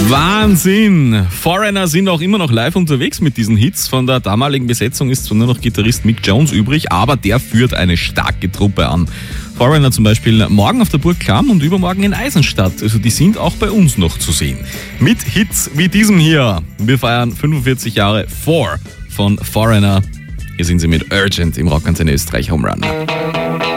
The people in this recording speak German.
Wahnsinn! Foreigner sind auch immer noch live unterwegs mit diesen Hits. Von der damaligen Besetzung ist zwar nur noch Gitarrist Mick Jones übrig, aber der führt eine starke Truppe an. Foreigner zum Beispiel morgen auf der Burg Klamm und übermorgen in Eisenstadt. Also die sind auch bei uns noch zu sehen. Mit Hits wie diesem hier. Wir feiern 45 Jahre 4 von Foreigner. Hier sind sie mit Urgent im Rockantenne Österreich Home Run.